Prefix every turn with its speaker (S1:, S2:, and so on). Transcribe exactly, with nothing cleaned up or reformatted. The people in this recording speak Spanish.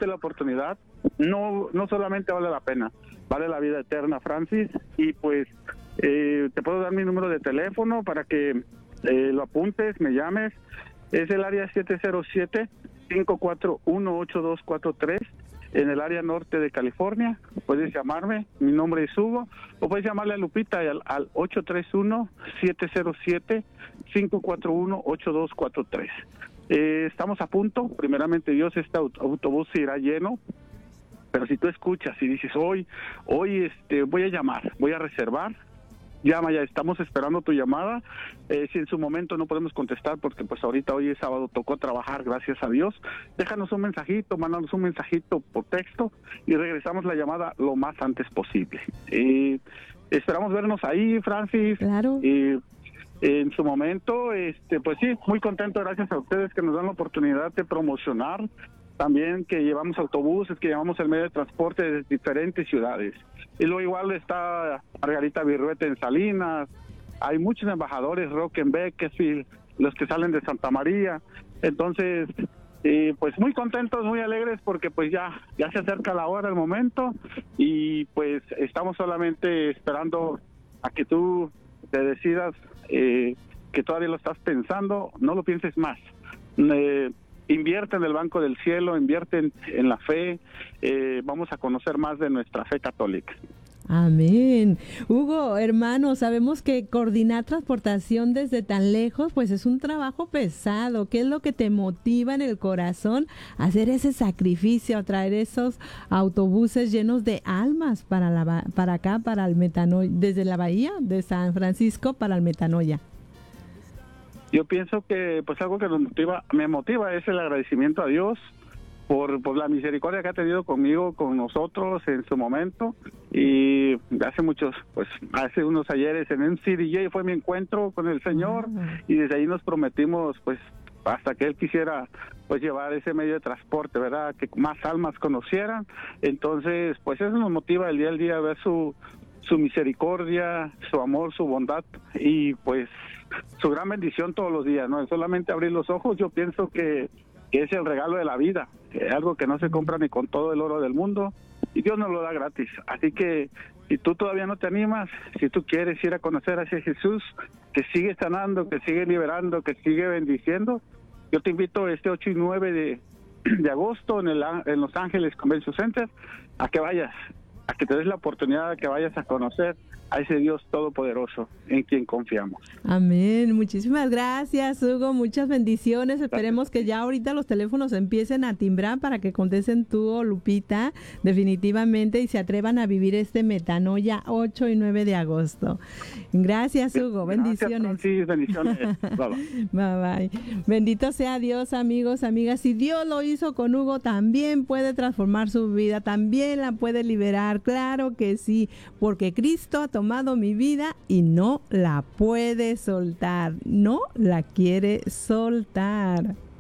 S1: date la oportunidad. No, no solamente vale la pena, vale la vida eterna, Francis. Y pues eh, te puedo dar mi número de teléfono para que eh, lo apuntes, me llames. Es el área siete cero siete, cinco cuatro uno, ocho dos cuatro tres. En el área norte de California. Puedes llamarme, mi nombre es Hugo, o puedes llamarle a Lupita al, al ocho tres uno, siete cero siete, cinco cuatro uno, ocho dos cuatro tres. Eh, estamos a punto, primeramente Dios, este aut- autobús se irá lleno, pero si tú escuchas y dices, hoy, hoy este, voy a llamar, voy a reservar, llama, ya estamos esperando tu llamada. Eh, si en su momento no podemos contestar porque pues ahorita hoy es sábado, tocó trabajar, gracias a Dios, déjanos un mensajito, mándanos un mensajito por texto y regresamos la llamada lo más antes posible. Eh, esperamos vernos ahí, Francis.
S2: Claro.
S1: Eh, en su momento, este, pues sí, muy contento, gracias a ustedes que nos dan la oportunidad de promocionar. También que llevamos autobuses, que llevamos el medio de transporte de diferentes ciudades. Y luego igual está Margarita Virruete en Salinas, hay muchos embajadores, Roque en Bakersfield, los que salen de Santa María. Entonces, eh, pues muy contentos, muy alegres porque pues ya, ya se acerca la hora, el momento, y pues estamos solamente esperando a que tú te decidas, eh, que todavía lo estás pensando, no lo pienses más. Eh, Invierte en el Banco del Cielo, invierte en, en la fe, eh, vamos a conocer más de nuestra fe católica.
S2: Amén. Hugo, hermano, sabemos que coordinar transportación desde tan lejos, pues es un trabajo pesado. ¿Qué es lo que te motiva en el corazón a hacer ese sacrificio, a traer esos autobuses llenos de almas para la para acá, para el Metanoia, desde la bahía de San Francisco para el Metanoia?
S1: Yo pienso que pues algo que nos motiva, me motiva es el agradecimiento a Dios por, por la misericordia que ha tenido conmigo, con nosotros en su momento, y hace muchos, pues hace unos ayeres en un C D J fue mi encuentro con el Señor, y desde ahí nos prometimos pues hasta que Él quisiera pues llevar ese medio de transporte, ¿verdad? Que más almas conocieran. Entonces pues eso nos motiva el día al día, ver su su misericordia, su amor, su bondad y pues su gran bendición todos los días, ¿no? Solamente abrir los ojos, yo pienso que, que es el regalo de la vida, que es algo que no se compra ni con todo el oro del mundo y Dios nos lo da gratis. Así que si tú todavía no te animas, si tú quieres ir a conocer a ese Jesús que sigue sanando, que sigue liberando, que sigue bendiciendo, yo te invito este ocho y nueve de, de agosto en, el, en Los Ángeles Convention Center a que vayas, a que te des la oportunidad de que vayas a conocer a ese Dios todopoderoso en quien confiamos.
S2: Amén. Muchísimas gracias, Hugo. Muchas bendiciones. Esperemos que ya ahorita los teléfonos empiecen a timbrar para que contesten tú o Lupita definitivamente y se atrevan a vivir este Metanoia ocho y nueve de agosto. Gracias, Hugo. Bendiciones.
S1: Sí, bendiciones. Bye,
S2: bye. Bye, bye. Bendito sea Dios, amigos, amigas. Si Dios lo hizo con Hugo, también puede transformar su vida, también la puede liberar. Claro que sí, porque Cristo ha tomado mi vida y no la puede soltar, no la quiere soltar.